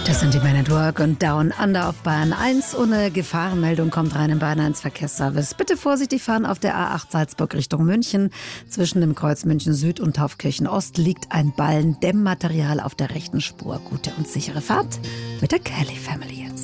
Das sind die Men at Work und Down Under auf Bayern 1. Ohne Gefahrenmeldung kommt rein im Bayern 1 Verkehrsservice. Bitte vorsichtig fahren auf der A8 Salzburg Richtung München. Zwischen dem Kreuz München Süd und Taufkirchen Ost liegt ein Ballen Dämmmaterial auf der rechten Spur. Gute und sichere Fahrt mit der Kelly Family jetzt.